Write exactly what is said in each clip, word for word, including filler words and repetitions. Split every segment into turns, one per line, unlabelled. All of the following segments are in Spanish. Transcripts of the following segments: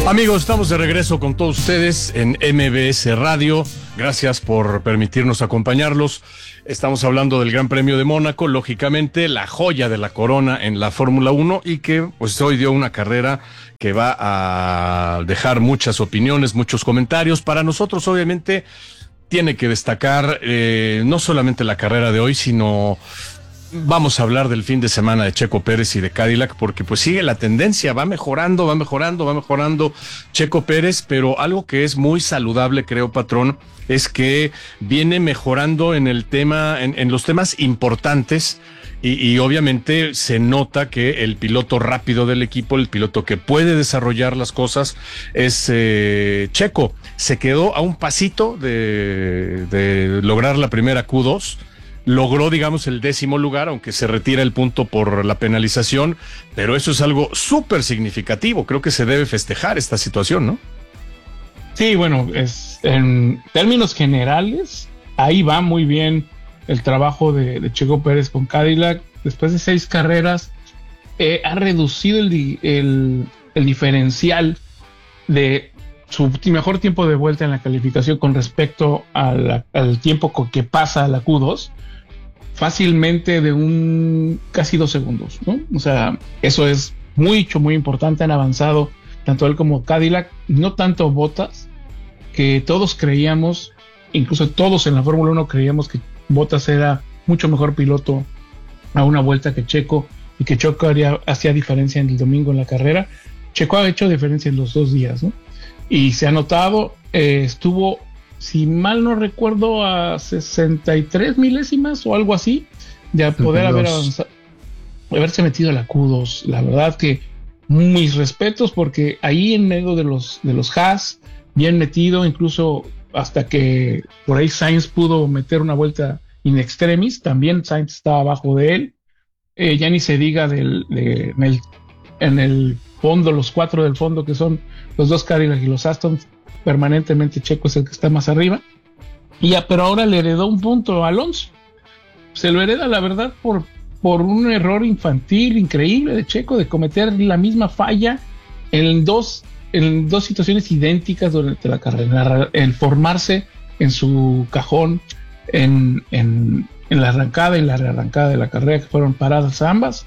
Amigos, estamos de regreso con todos ustedes en M B S Radio. Gracias por permitirnos acompañarlos. Estamos hablando del Gran Premio de Mónaco, lógicamente la joya de la corona en la Fórmula uno, y que pues hoy dio una carrera que va a dejar muchas opiniones, muchos comentarios. Para nosotros, obviamente, tiene que destacar eh, no solamente la carrera de hoy, sino vamos a hablar del fin de semana de Checo Pérez y de Cadillac, porque pues sigue la tendencia, va mejorando, va mejorando, va mejorando Checo Pérez, pero algo que es muy saludable, creo, patrón, es que viene mejorando en el tema, en, en los temas importantes, y, y obviamente se nota que el piloto rápido del equipo, el piloto que puede desarrollar las cosas, es eh, Checo. Se quedó a un pasito de, de lograr la primera Q dos. Logró, digamos, el décimo lugar, aunque se retira el punto por la penalización, pero eso es algo súper significativo. Creo que se debe festejar esta situación, ¿no?
Sí, bueno, es, en términos generales, ahí va muy bien el trabajo de, de Checo Pérez con Cadillac. Después de seis carreras, eh, ha reducido el, el, el diferencial de su mejor tiempo de vuelta en la calificación con respecto a la, al tiempo con que pasa a la Q dos. Fácilmente de un casi dos segundos, ¿no? O sea, eso es mucho, muy importante. Han avanzado tanto él como Cadillac, no tanto Bottas, que todos creíamos, incluso todos en la Fórmula uno creíamos que Bottas era mucho mejor piloto a una vuelta que Checo, y que Checo haría, hacía diferencia en el domingo en la carrera. Checo ha hecho diferencia en los dos días, ¿no? Y se ha notado, eh, estuvo, si mal no recuerdo, a sesenta y tres milésimas o algo así de poder haber avanzado, haberse metido a la Q dos. La verdad que mis respetos, porque ahí en medio de los de los Haas, bien metido, incluso hasta que por ahí Sainz pudo meter una vuelta in extremis, también Sainz estaba abajo de él. Eh, ya ni se diga del, de, en, el, en el fondo, los cuatro del fondo, que son los dos Cadillac y los Aston. Permanentemente Checo es el que está más arriba, y ya, pero ahora le heredó un punto a Alonso. Se lo hereda, la verdad, por, por un error infantil increíble de Checo, de cometer la misma falla en dos, en dos situaciones idénticas durante la carrera, el formarse en su cajón en, en, en la arrancada y la rearrancada de la carrera, que fueron paradas ambas.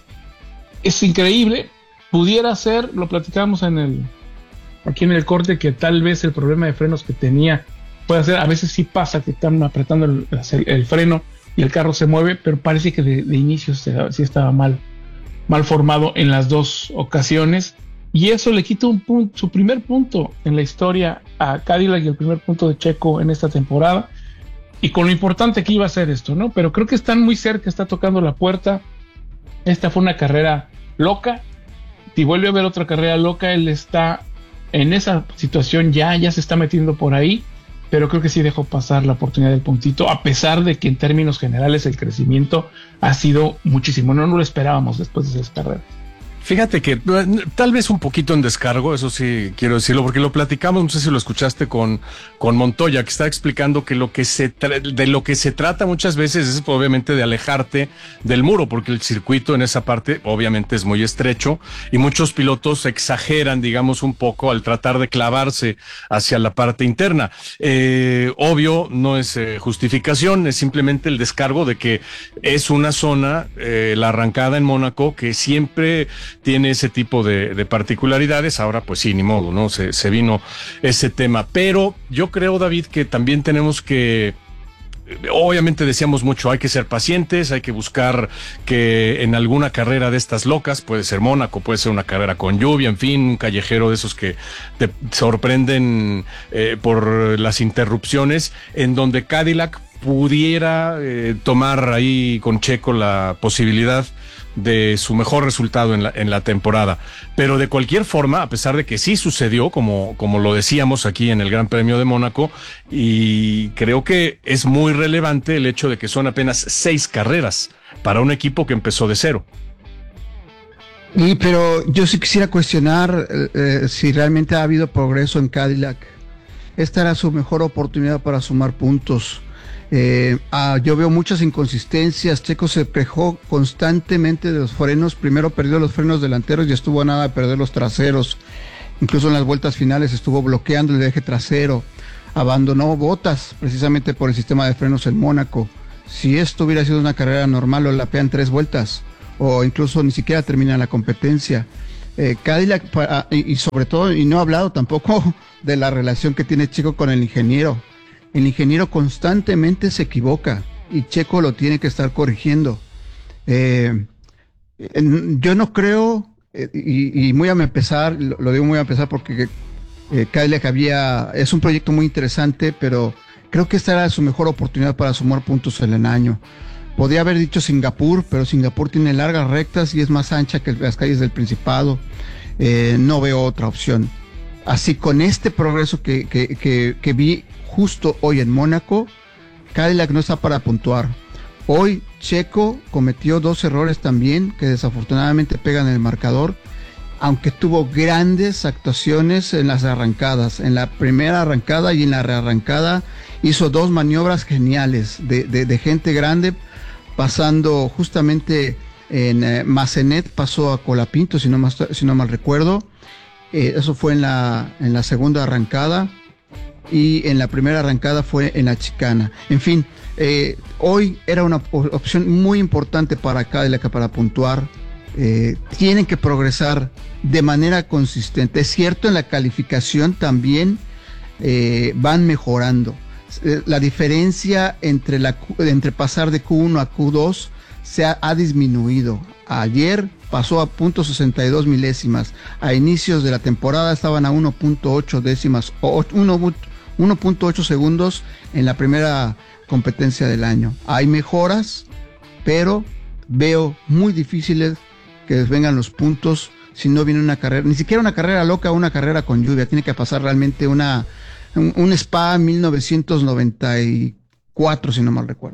Es increíble. Pudiera ser, lo platicamos en el aquí en el corte, que tal vez el problema de frenos que tenía puede ser, a veces sí pasa que están apretando el, el, el freno y el carro se mueve, pero parece que de, de inicio se, sí estaba mal, mal formado en las dos ocasiones, y eso le quita un punto, su primer punto en la historia a Cadillac, y el primer punto de Checo en esta temporada, y con lo importante que iba a ser esto, ¿no? Pero creo que están muy cerca, está tocando la puerta. Esta fue una carrera loca, si vuelve a haber otra carrera loca, él está en esa situación, ya, ya se está metiendo por ahí, pero creo que sí dejó pasar la oportunidad del puntito, a pesar de que en términos generales el crecimiento ha sido muchísimo. No, no lo esperábamos después de esas carreras.
Fíjate que tal vez un poquito en descargo, eso sí quiero decirlo, porque lo platicamos, no sé si lo escuchaste con, con Montoya, que está explicando que lo que se tra- de lo que se trata muchas veces es obviamente de alejarte del muro, porque el circuito en esa parte obviamente es muy estrecho, y muchos pilotos exageran, digamos, un poco al tratar de clavarse hacia la parte interna. Eh, obvio, no es eh, justificación, es simplemente el descargo de que es una zona, eh, la arrancada en Mónaco, que siempre tiene ese tipo de, de particularidades. Ahora pues sí, ni modo, ¿no? Se, se vino ese tema, pero yo creo, David, que también tenemos que, obviamente decíamos mucho, hay que ser pacientes, hay que buscar que en alguna carrera de estas locas, puede ser Mónaco, puede ser una carrera con lluvia, en fin, un callejero de esos que te sorprenden eh, por las interrupciones, en donde Cadillac pudiera eh, tomar ahí con Checo la posibilidad de su mejor resultado en la, en la temporada. Pero de cualquier forma, a pesar de que sí sucedió, como, como lo decíamos aquí en el Gran Premio de Mónaco, y creo que es muy relevante el hecho de que son apenas seis carreras para un equipo que empezó de cero.
Y, pero yo sí quisiera cuestionar eh, si realmente ha habido progreso en Cadillac. Esta era su mejor oportunidad para sumar puntos. Eh, ah, yo veo muchas inconsistencias. Checo se quejó constantemente de los frenos. Primero perdió los frenos delanteros y estuvo a nada de perder los traseros. incluso en las vueltas finales estuvo bloqueando el eje trasero, abandonó Bottas precisamente por el sistema de frenos en Mónaco. Si esto hubiera sido una carrera normal, lo lapean tres vueltas, o incluso ni siquiera termina la competencia. Eh, Cadillac, para, y, y sobre todo, y no he hablado tampoco de la relación que tiene Checo con el ingeniero. El ingeniero constantemente se equivoca y Checo lo tiene que estar corrigiendo. Eh, yo no creo, eh, y, y muy a empezar, lo, lo digo muy a empezar porque eh, Cadillac había, es un proyecto muy interesante, pero creo que esta era su mejor oportunidad para sumar puntos en el año. Podría haber dicho Singapur, pero Singapur tiene largas rectas y es más ancha que las calles del Principado. Eh, no veo otra opción. Así, con este progreso que, que, que, que vi justo hoy en Mónaco, Cadillac no está para puntuar. Hoy Checo cometió dos errores también que desafortunadamente pegan el marcador, aunque tuvo grandes actuaciones en las arrancadas. En la primera arrancada y en la rearrancada hizo dos maniobras geniales de, de, de gente grande, pasando justamente en eh, Massenet, pasó a Colapinto, si no, más, si no mal recuerdo. Eh, eso fue en la, en la segunda arrancada, y en la primera arrancada fue en la chicana. En fin, eh, hoy era una opción muy importante para Cadillac para puntuar. Eh, tienen que progresar de manera consistente. Es cierto, en la calificación también eh, van mejorando. Eh, la diferencia entre, la, entre pasar de Q uno a Q dos se ha, ha disminuido. Ayer pasó a punto sesenta y dos milésimas. A inicios de la temporada estaban a uno punto ocho décimas o uno punto ocho segundos en la primera competencia del año. Hay mejoras, pero veo muy difíciles que vengan los puntos si no viene una carrera, ni siquiera una carrera loca o una carrera con lluvia. Tiene que pasar realmente una un, un Spa mil novecientos noventa y cuatro, si no mal recuerdo.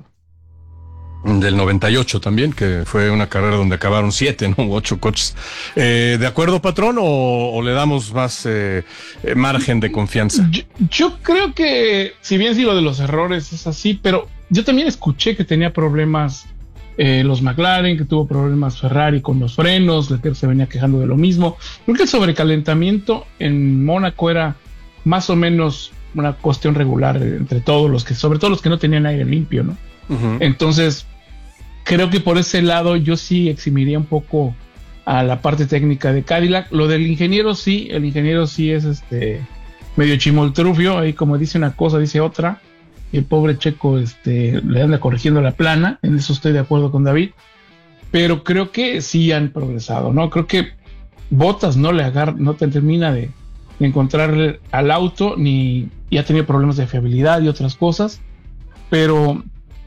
Del noventa y ocho también, que fue una carrera donde acabaron siete, ¿no? Ocho coches. Eh, ¿De acuerdo, patrón, o, o le damos más eh, margen de confianza?
Yo, yo creo que, si bien sí lo de los errores es así, pero yo también escuché que tenía problemas eh, los McLaren, que tuvo problemas Ferrari con los frenos, Leclerc se venía quejando de lo mismo. Creo que el sobrecalentamiento en Mónaco era más o menos una cuestión regular entre todos los que, sobre todo los que no tenían aire limpio, ¿no? Uh-huh. Entonces, creo que por ese lado yo sí eximiría un poco a la parte técnica de Cadillac. Lo del ingeniero sí, el ingeniero sí es este medio chimoltrufio, ahí como dice una cosa, dice otra, y el pobre Checo este, le anda corrigiendo la plana, en eso estoy de acuerdo con David, pero creo que sí han progresado, ¿no? Creo que Bottas no le agarra, no te termina de, de encontrar al auto, ni y ha tenido problemas de fiabilidad y otras cosas, pero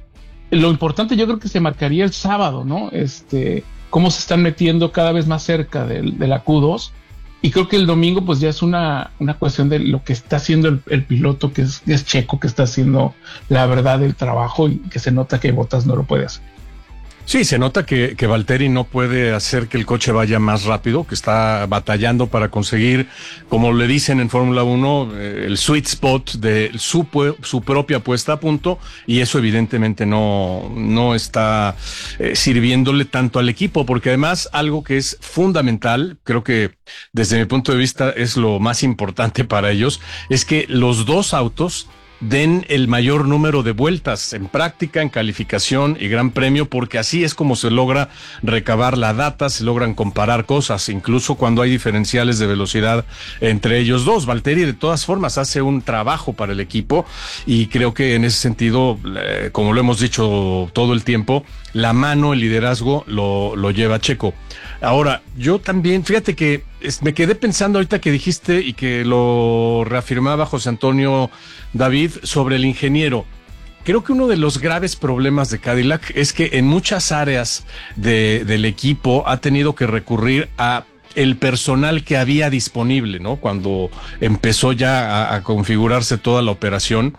lo importante yo creo que se marcaría el sábado, ¿no? Este, cómo se están metiendo cada vez más cerca de, de la Q dos, y creo que el domingo pues ya es una, una cuestión de lo que está haciendo el, el piloto, que es, que es Checo, que está haciendo la verdad del trabajo, y que se nota que Bottas no lo puede hacer.
Sí, se nota que, que Valtteri no puede hacer que el coche vaya más rápido, que está batallando para conseguir, como le dicen en Fórmula uno, eh, el sweet spot de su, su propia puesta a punto, y eso evidentemente no, no está eh, sirviéndole tanto al equipo, porque además algo que es fundamental, creo que desde mi punto de vista es lo más importante para ellos, es que los dos autos den el mayor número de vueltas en práctica, en calificación y gran premio, porque así es como se logra recabar la data, se logran comparar cosas, incluso cuando hay diferenciales de velocidad entre ellos dos. Valtteri de todas formas hace un trabajo para el equipo, y creo que en ese sentido, eh, como lo hemos dicho todo el tiempo, la mano, el liderazgo lo, lo lleva Checo. Ahora, yo también, fíjate que es, me quedé pensando ahorita que dijiste y que lo reafirmaba José Antonio David sobre el ingeniero. Creo que uno de los graves problemas de Cadillac es que en muchas áreas de, del equipo ha tenido que recurrir a el personal que había disponible, ¿no? Cuando empezó ya a, a configurarse toda la operación,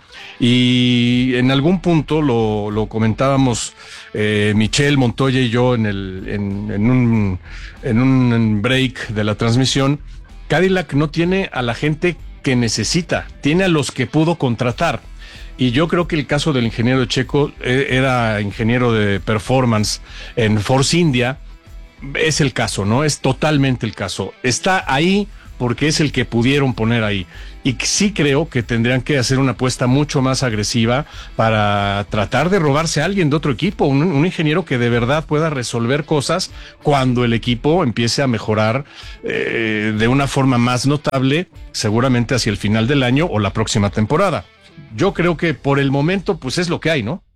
y en algún punto lo, lo comentábamos eh, Michelle, Montoya y yo en el en, en un en un break de la transmisión. Cadillac no tiene a la gente que necesita, tiene a los que pudo contratar. Y yo creo que el caso del ingeniero Checo, eh, era ingeniero de performance en Force India, es el caso, ¿no? Es totalmente el caso. Está ahí porque es el que pudieron poner ahí. Y sí creo que tendrían que hacer una apuesta mucho más agresiva para tratar de robarse a alguien de otro equipo, un, un ingeniero que de verdad pueda resolver cosas cuando el equipo empiece a mejorar eh, de una forma más notable, seguramente hacia el final del año o la próxima temporada. Yo creo que por el momento, pues es lo que hay, ¿no?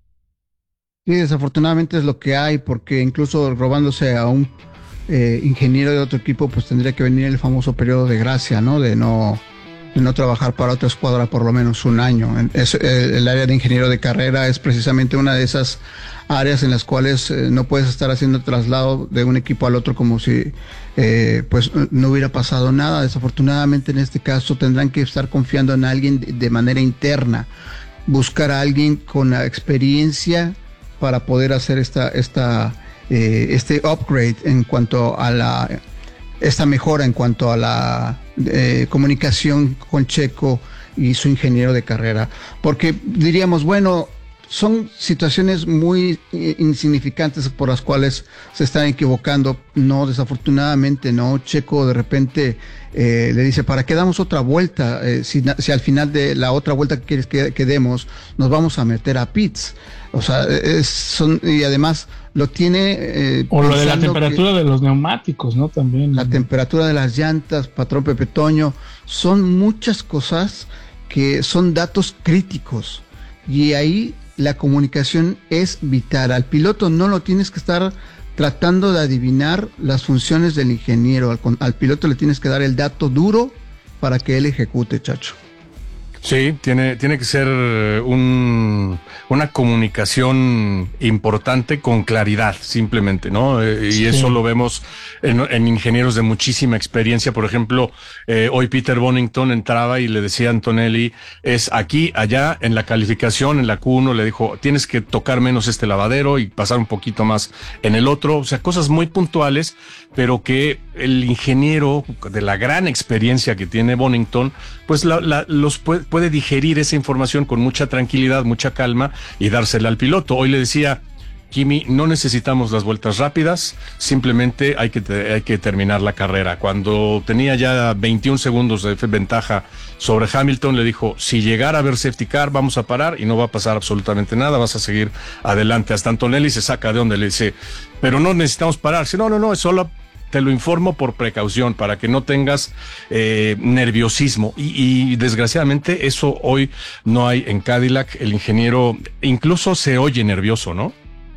Sí, desafortunadamente es lo que hay, porque incluso robándose a un eh, ingeniero de otro equipo, pues tendría que venir el famoso periodo de gracia, ¿no? De no, de no trabajar para otra escuadra por lo menos un año. Es, eh, el área de ingeniero de carrera es precisamente una de esas áreas en las cuales eh, no puedes estar haciendo traslado de un equipo al otro como si eh, pues no hubiera pasado nada. Desafortunadamente en este caso tendrán que estar confiando en alguien de, de manera interna, buscar a alguien con la experiencia para poder hacer esta, esta, eh, este upgrade en cuanto a la, esta mejora en cuanto a la eh, comunicación con Checo y su ingeniero de carrera. Porque diríamos, bueno, son situaciones muy insignificantes por las cuales se están equivocando. No, desafortunadamente, no. Checo de repente eh, le dice, ¿para qué damos otra vuelta? Eh, si, si al final de la otra vuelta que quieres que, que demos, nos vamos a meter a pits. O sea, es, son, y además lo tiene... Eh,
o lo de la temperatura de los neumáticos, ¿no? También.
La temperatura de las llantas, patrón Pepe Toño, son muchas cosas que son datos críticos. Y ahí la comunicación es vital. Al piloto no lo tienes que estar tratando de adivinar las funciones del ingeniero. Al, al piloto le tienes que dar el dato duro para que él ejecute, Chacho.
Sí, tiene, tiene que ser un, una comunicación importante con claridad, simplemente, ¿no? Eh, y sí. Eso lo vemos en, en ingenieros de muchísima experiencia. Por ejemplo, eh, hoy Peter Bonington entraba y le decía a Antonelli, es aquí, allá, en la calificación, en la Q uno, le dijo, tienes que tocar menos este lavadero y pasar un poquito más en el otro. O sea, cosas muy puntuales, pero que el ingeniero, de la gran experiencia que tiene Bonington, pues la, la, los puede, puede digerir esa información con mucha tranquilidad, mucha calma y dársela al piloto. Hoy le decía, Kimi, no necesitamos las vueltas rápidas, simplemente hay que, te, hay que terminar la carrera. Cuando tenía ya veintiún segundos de ventaja sobre Hamilton, le dijo, si llegara a haber safety car, vamos a parar y no va a pasar absolutamente nada, vas a seguir adelante. Hasta Antonelli se saca de donde le dice, pero no necesitamos parar. Dice, no, no, no, es solo... te lo informo por precaución, para que no tengas eh, nerviosismo. Y, y desgraciadamente eso hoy no hay en Cadillac. El ingeniero incluso se oye nervioso, ¿no?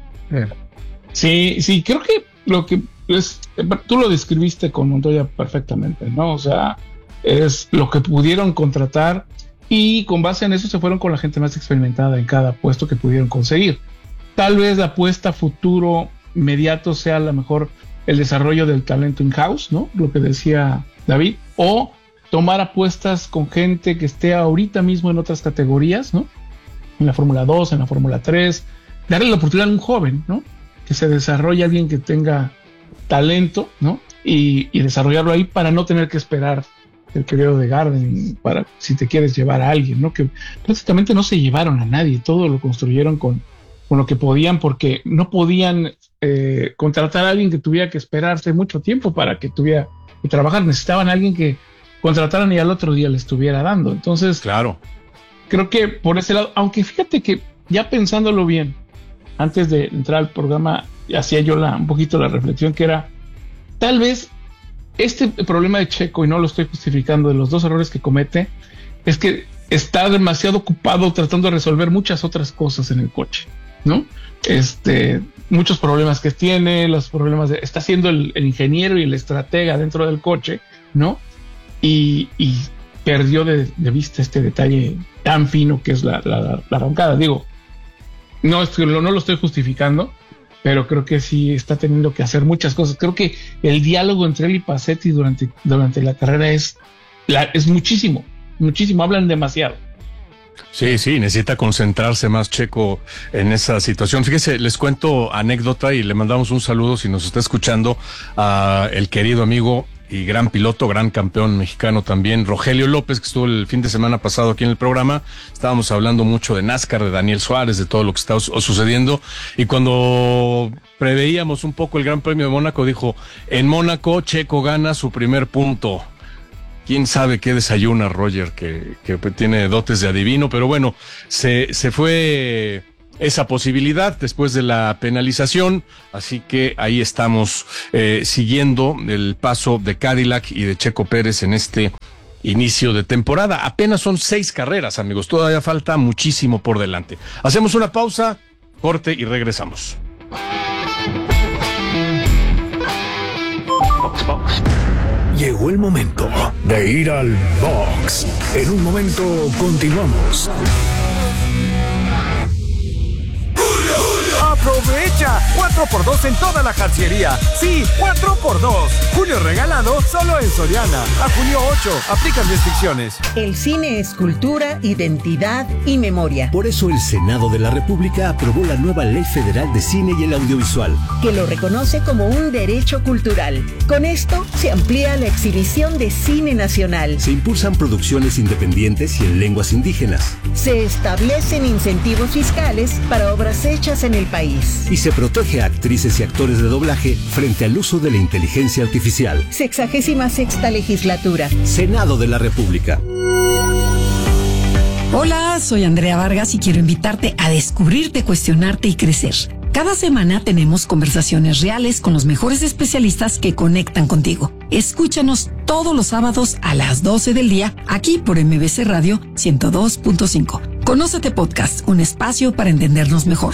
Sí, sí, creo que lo que es, tú lo describiste con Montoya perfectamente, ¿no? O sea, es lo que pudieron contratar y con base en eso se fueron con la gente más experimentada en cada puesto que pudieron conseguir. Tal vez la apuesta futuro inmediato sea a lo mejor el desarrollo del talento in-house, ¿no? Lo que decía David, o tomar apuestas con gente que esté ahorita mismo en otras categorías, ¿no? En la Fórmula dos, en la Fórmula tres, darle la oportunidad a un joven, ¿no? Que se desarrolle alguien que tenga talento, ¿no? Y, y desarrollarlo ahí para no tener que esperar el periodo de Garden, para si te quieres llevar a alguien, ¿no? Que prácticamente no se llevaron a nadie, todo lo construyeron con con lo que podían, porque no podían eh, contratar a alguien que tuviera que esperarse mucho tiempo para que tuviera que trabajar. Necesitaban a alguien que contrataran y al otro día le estuviera dando. Entonces,
claro,
creo que por ese lado, aunque fíjate que ya pensándolo bien, antes de entrar al programa, hacía yo la, un poquito la reflexión que era, tal vez este problema de Checo, y no lo estoy justificando, de los dos errores que comete, es que está demasiado ocupado tratando de resolver muchas otras cosas en el coche, ¿no? Este, muchos problemas que tiene, los problemas de, está siendo el, el ingeniero y el estratega dentro del coche, ¿no? Y, y perdió de, de vista este detalle tan fino que es la, la, la arrancada. Digo, no, estoy, no lo estoy justificando, pero creo que sí está teniendo que hacer muchas cosas. Creo que el diálogo entre él y Passetti durante, durante la carrera es, la, es muchísimo, muchísimo, hablan demasiado.
Sí, sí, necesita concentrarse más Checo en esa situación. Fíjese, les cuento anécdota y le mandamos un saludo si nos está escuchando a el querido amigo y gran piloto, gran campeón mexicano también, Rogelio López, que estuvo el fin de semana pasado aquí en el programa. Estábamos hablando mucho de NASCAR, de Daniel Suárez, de todo lo que está sucediendo. Y cuando preveíamos un poco el Gran Premio de Mónaco, dijo, en Mónaco Checo gana su primer punto. quién sabe qué desayuna Roger, que, que tiene dotes de adivino, pero bueno, se, se fue esa posibilidad después de la penalización, así que ahí estamos eh, siguiendo el paso de Cadillac y de Checo Pérez en este inicio de temporada. Apenas son seis carreras, amigos, todavía falta muchísimo por delante. Hacemos una pausa, corte y regresamos.
Llegó el momento de ir al box. En un momento continuamos.
¡Aprovecha! cuatro por dos en toda la jarciería. Sí, cuatro por dos. Julio regalado solo en Soriana. A junio ocho. Aplican restricciones.
El cine es cultura, identidad y memoria.
Por eso el Senado de la República aprobó la nueva Ley Federal de Cine y el Audiovisual,
que lo reconoce como un derecho cultural. Con esto se amplía la exhibición de cine nacional.
Se impulsan producciones independientes y en lenguas indígenas.
Se establecen incentivos fiscales para obras hechas en el país.
Y se protege a actrices y actores de doblaje frente al uso de la inteligencia artificial.
Sexagésima sexta legislatura.
Senado de la República.
Hola, soy Andrea Vargas y quiero invitarte a descubrirte, cuestionarte y crecer. Cada semana tenemos conversaciones reales con los mejores especialistas que conectan contigo. Escúchanos todos los sábados a las doce del día, aquí por M B C Radio ciento dos punto cinco. Conócete Podcast, un espacio para entendernos mejor.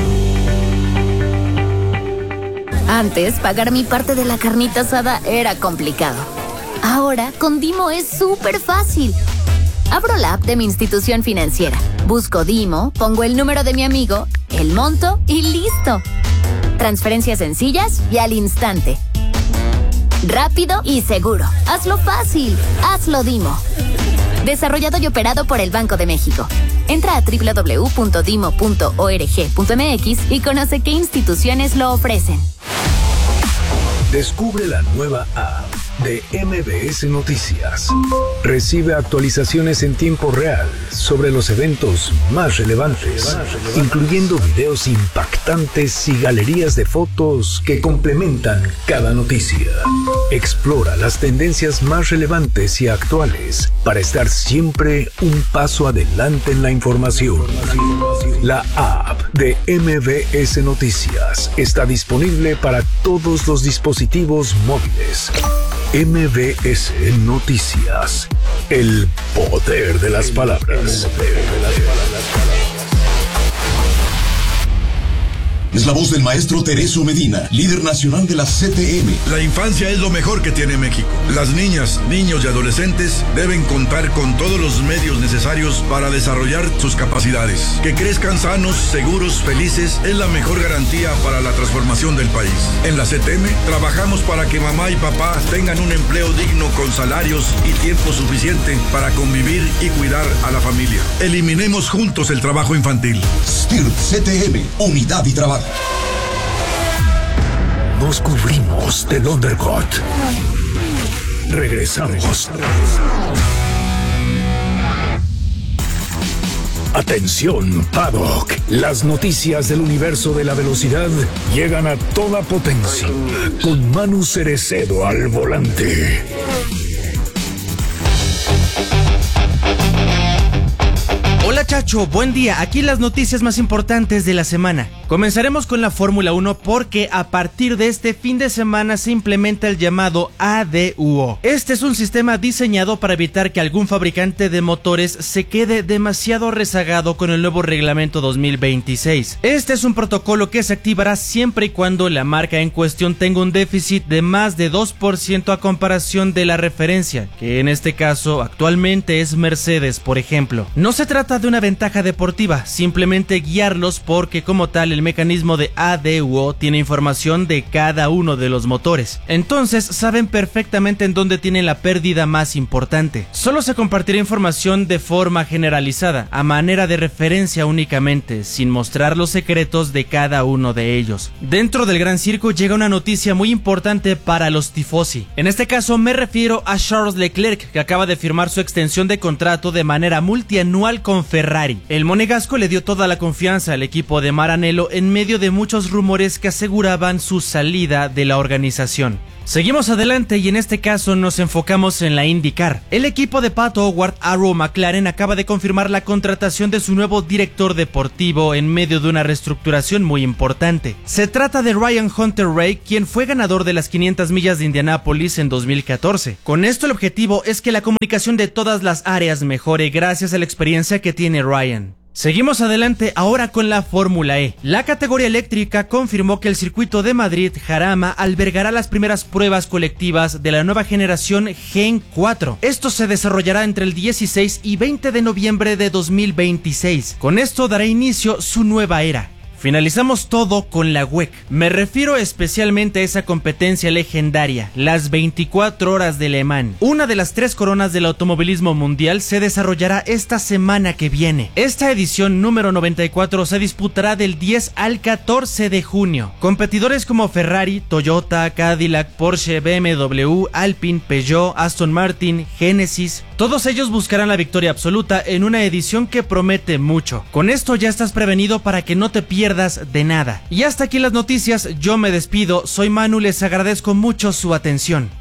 Antes, pagar mi parte de la carnita asada era complicado. Ahora, con Dimo es súper fácil. Abro la app de mi institución financiera, busco Dimo, pongo el número de mi amigo, el monto y listo. Transferencias sencillas y al instante. Rápido y seguro. Hazlo fácil. Hazlo Dimo. Desarrollado y operado por el Banco de México. Entra a doble u doble u doble u punto dimo punto org punto m x y conoce qué instituciones lo ofrecen.
Descubre la nueva app de M B S Noticias. Recibe actualizaciones en tiempo real sobre los eventos más relevantes, incluyendo videos impactantes y galerías de fotos que complementan cada noticia. Explora las tendencias más relevantes y actuales para estar siempre un paso adelante en la información. La app de M B S Noticias está disponible para todos los dispositivos móviles. M B S Noticias. El poder de las palabras.
Es la voz del maestro Teresio Medina, líder nacional de la C T M.
La infancia es lo mejor que tiene México. Las niñas, niños y adolescentes deben contar con todos los medios necesarios para desarrollar sus capacidades. Que crezcan sanos, seguros, felices es la mejor garantía para la transformación del país. En la C T M trabajamos para que mamá y papá tengan un empleo digno con salarios y tiempo suficiente para convivir y cuidar a la familia. Eliminemos juntos el trabajo infantil.
S T I R T C T M, unidad y trabajo.
Nos cubrimos del undercut. Regresamos. Atención, Paddock. Las noticias del universo de la velocidad llegan a toda potencia con Manu Cerecedo al volante.
Hola Chacho, buen día. Aquí las noticias más importantes de la semana. Comenzaremos con la Fórmula uno porque a partir de este fin de semana se implementa el llamado A D U O. Este es un sistema diseñado para evitar que algún fabricante de motores se quede demasiado rezagado con el nuevo reglamento dos mil veintiséis. Este es un protocolo que se activará siempre y cuando la marca en cuestión tenga un déficit de más de dos por ciento a comparación de la referencia, que en este caso actualmente es Mercedes, por ejemplo. No se trata de una ventaja deportiva, simplemente guiarlos porque como tal el mecanismo de A D U O tiene información de cada uno de los motores. Entonces saben perfectamente en dónde tienen la pérdida más importante. Solo se compartirá información de forma generalizada, a manera de referencia únicamente, sin mostrar los secretos de cada uno de ellos. Dentro del Gran Circo llega una noticia muy importante para los tifosi. En este caso me refiero a Charles Leclerc, que acaba de firmar su extensión de contrato de manera multianual con Ferrari. El monegasco le dio toda la confianza al equipo de Maranello en medio de muchos rumores que aseguraban su salida de la organización. Seguimos adelante y en este caso nos enfocamos en la IndyCar. El equipo de Pat Howard, Arrow McLaren, acaba de confirmar la contratación de su nuevo director deportivo en medio de una reestructuración muy importante. Se trata de Ryan Hunter-Reay, quien fue ganador de las quinientas millas de Indianápolis en dos mil catorce. Con esto el objetivo es que la comunicación de todas las áreas mejore gracias a la experiencia que tiene Ryan. Seguimos adelante ahora con la Fórmula E. La categoría eléctrica confirmó que el circuito de Madrid Jarama albergará las primeras pruebas colectivas de la nueva generación Gen cuatro. Esto se desarrollará entre el dieciséis y veinte de noviembre de dos mil veintiséis. Con esto dará inicio su nueva era. Finalizamos todo con la W E C. Me refiero especialmente a esa competencia legendaria, las veinticuatro horas de Le Mans. Una de las tres coronas del automovilismo mundial se desarrollará esta semana que viene. Esta edición número noventa y cuatro se disputará del diez al catorce de junio. Competidores como Ferrari, Toyota, Cadillac, Porsche, B M W, Alpine, Peugeot, Aston Martin, Genesis, todos ellos buscarán la victoria absoluta en una edición que promete mucho. Con esto ya estás prevenido para que no te pierdas de nada. Y hasta aquí las noticias, yo me despido, soy Manu, les agradezco mucho su atención.